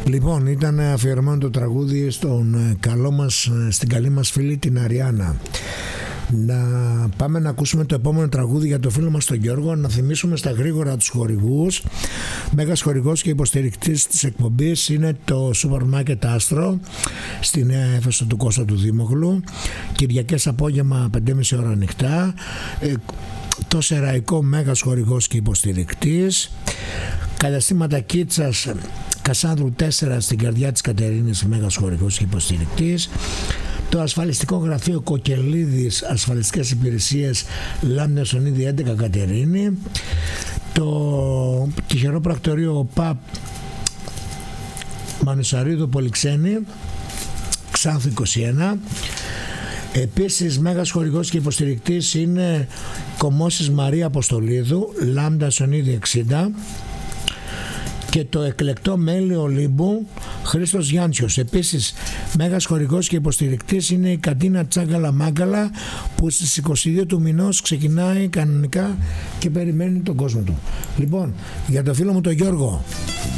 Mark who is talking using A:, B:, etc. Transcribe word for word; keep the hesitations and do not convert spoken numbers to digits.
A: Λοιπόν, ήταν αφιερωμένο το τραγούδι στον καλό μας, στην καλή μας φίλη την Αριάννα. Να πάμε να ακούσουμε το επόμενο τραγούδι για το φίλο μας τον Γιώργο. Να θυμίσουμε στα γρήγορα τους χορηγούς. Μέγας χορηγός και υποστηρικτής της εκπομπής είναι το Σούπερ Μάρκετ Άστρο στη Νέα Έφεσο του Κώστα του Δήμογλου. Κυριακές απόγευμα πέντε και μισή ώρα ανοιχτά. Το Σεραϊκό, μέγας χορηγός και υποστηρικτής. Καταστήματα Κίτσας Κασάνδρου τέσσερα στην καρδιά της Κατερίνης, μέγας χορηγός και υποστηρικτής. Το ασφαλιστικό γραφείο Κοκελίδης, ασφαλιστικές υπηρεσίες Λάμια Σονίδη έντεκα Κατερίνη. Το τυχερό πρακτορείο ΠΑΠ Μανουσαρίδου Πολυξένη Ξάνθου είκοσι ένα. Επίσης μέγας χορηγός και υποστηρικτής είναι Κομμώσεις Μαρία Αποστολίδου Λάμδα Σονίδη εξήντα. Και το εκλεκτό μέλι Ολύμπου Χρήστος Γιάντσιος. Επίσης μέγας χορηγός και υποστηρικτής είναι η Κατίνα Τσάγκαλα Μάγκαλα, που στις είκοσι δύο του μηνός ξεκινάει κανονικά και περιμένει τον κόσμο του. Λοιπόν, για το φίλο μου τον Γιώργο,